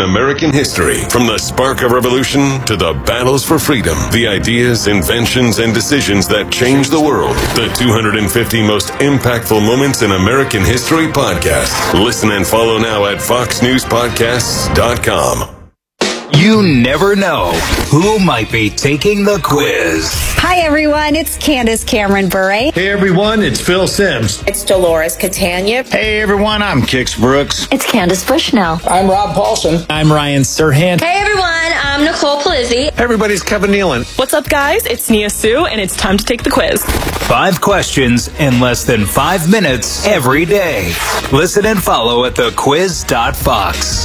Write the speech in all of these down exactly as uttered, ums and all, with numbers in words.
in American history. From the spark of revolution to the battles for freedom, the ideas, inventions, and decisions that changed the world. The two hundred fifty most impactful moments in American history podcast. Listen and follow now at fox news podcasts dot com. You never know who might be taking the quiz. Hi, everyone. It's Candace Cameron Bure. Hey, everyone. It's Phil Sims. It's Dolores Catania. Hey, everyone. I'm Kix Brooks. It's Candace Bushnell. I'm Rob Paulson. I'm Ryan Serhant. Hey, everyone. I'm Nicole Palizzi. Hey, everybody's Kevin Nealon. What's up, guys? It's Nia Sue, and it's time to take the quiz. Five questions in less than five minutes every day. Listen and follow at the quiz dot fox.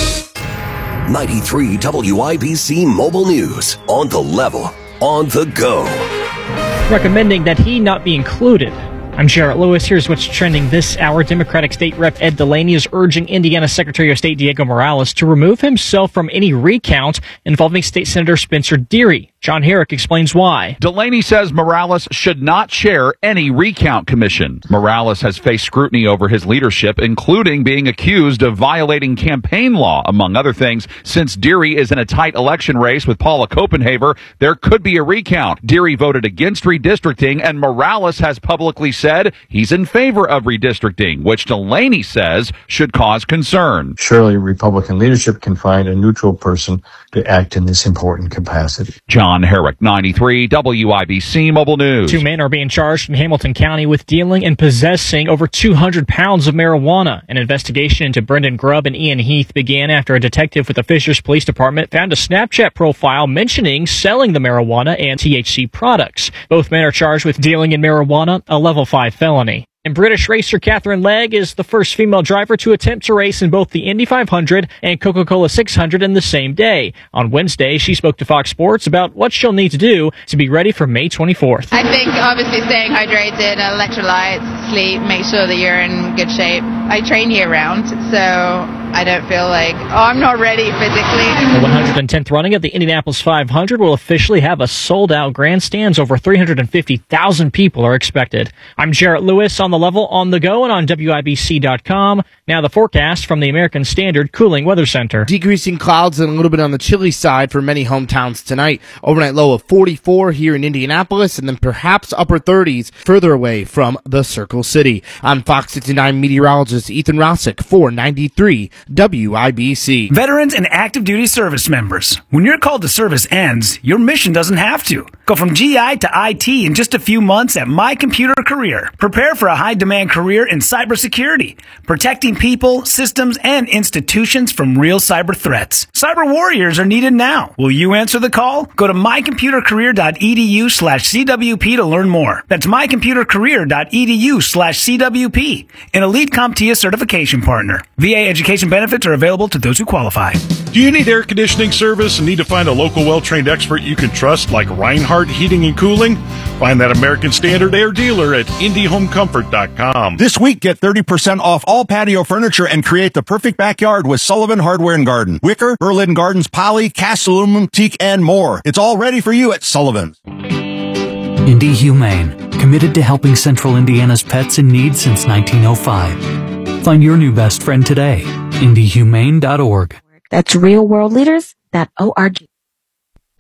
ninety-three W I B C Mobile News. On the level, on the go. Recommending that he not be included. I'm Jarrett Lewis. Here's what's trending this hour. Democratic State Rep Ed Delaney is urging Indiana Secretary of State Diego Morales to remove himself from any recount involving State Senator Spencer Deary. John Herrick explains why. Delaney says Morales should not chair any recount commission. Morales has faced scrutiny over his leadership, including being accused of violating campaign law, among other things. Since Deary is in a tight election race with Paula Copenhaver, there could be a recount. Deary voted against redistricting, and Morales has publicly said he's in favor of redistricting, which Delaney says should cause concern. Surely Republican leadership can find a neutral person to act in this important capacity. John Herrick, ninety-three W I B C Mobile News. Two men are being charged in Hamilton County with dealing and possessing over two hundred pounds of marijuana. An investigation into Brendan Grubb and Ian Heath began after a detective with the Fishers Police Department found a Snapchat profile mentioning selling the marijuana and T H C products. Both men are charged with dealing in marijuana, a level five felony. And British racer Catherine Legg is the first female driver to attempt to race in both the Indy five hundred and Coca-Cola six hundred in the same day. On Wednesday, she spoke to Fox Sports about what she'll need to do to be ready for May twenty-fourth. I think obviously staying hydrated, electrolytes, sleep, make sure that you're in good shape. I train year round, so I don't feel like, oh, I'm not ready physically. The one hundred tenth running of the Indianapolis five hundred will officially have a sold-out grandstands. Over three hundred fifty thousand people are expected. I'm Jarrett Lewis on the level, on the go, and on W I B C dot com. Now the forecast from the American Standard Cooling Weather Center. Decreasing clouds and a little bit on the chilly side for many hometowns tonight. Overnight low of forty-four here in Indianapolis, and then perhaps upper thirties further away from the Circle City. I'm Fox sixty-nine meteorologist Ethan Rossick for ninety-three W I B C. Veterans and active duty service members. When your call to service ends, your mission doesn't have to. Go from G I to I T in just a few months at My Computer Career. Prepare for a high-demand career in cybersecurity, protecting people, systems, and institutions from real cyber threats. Cyber warriors are needed now. Will you answer the call? Go to my computer career dot e d u slash c w p to learn more. That's my computer career dot e d u slash c w p, an elite CompTIA certification partner. V A education benefits are available to those who qualify. Do you need air conditioning service and need to find a local well-trained expert you can trust like Reinhardt Heating and Cooling? Find that American Standard air dealer at indie home comfort dot com. This week, get thirty percent off all patio furniture and create the perfect backyard with Sullivan Hardware and Garden. Wicker, Berlin Gardens, poly, cast aluminum, teak, and more. It's all ready for you at Sullivan's. Indy Humane, committed to helping Central Indiana's pets in need since nineteen oh five. Find your new best friend today. indy humane dot org. That's real world leaders dot org.